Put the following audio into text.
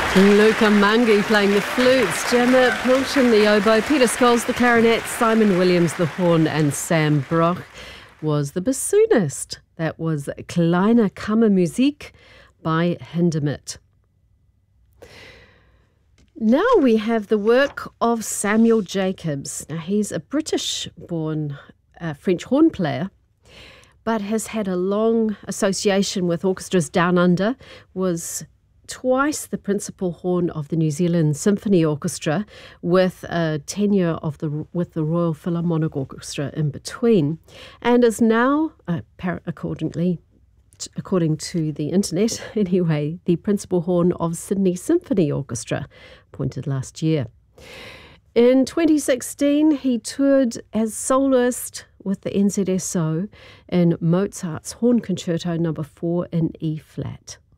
Luca Mangi playing the flutes, Gemma Pilchen the oboe, Peter Scholes the clarinet, Simon Williams the horn, and Sam Brock was the bassoonist. That was Kleine Kammermusik by Hindemith. Now we have the work of Samuel Jacobs. Now he's a British-born French horn player, but has had a long association with orchestras down under, was twice the principal horn of the New Zealand Symphony Orchestra, with a tenure with the Royal Philharmonic Orchestra in between, and is now, according to the internet anyway, the principal horn of Sydney Symphony Orchestra, appointed last year. In 2016, he toured as soloist with the NZSO in Mozart's Horn Concerto No. 4 in E-flat.